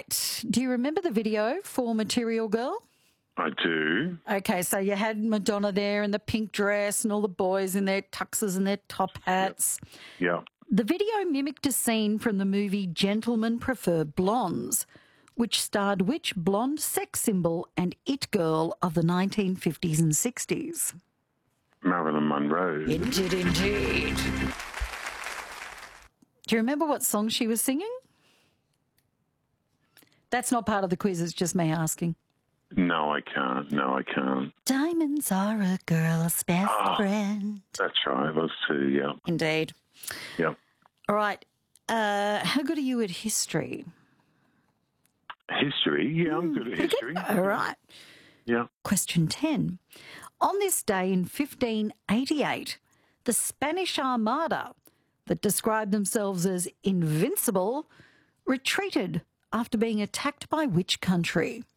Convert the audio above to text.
right. Do you remember the video for Material Girl? I do. Okay, so you had Madonna there in the pink dress and all the boys in their tuxes and their top hats. Yeah. The video mimicked a scene from the movie Gentlemen Prefer Blondes, which starred which blonde sex symbol and it girl of the 1950s and 60s? Marilyn Monroe. It did indeed. Do you remember what song she was singing? That's not part of the quiz, it's just me asking. No, I can't. Diamonds are a girl's best friend. That's right. Those two, yeah. Indeed. Yeah. All right. How good are you at history? History? Yeah, I'm good at history. All right. Yeah. Question 10. On this day in 1588, the Spanish Armada, that described themselves as invincible, retreated after being attacked by which country?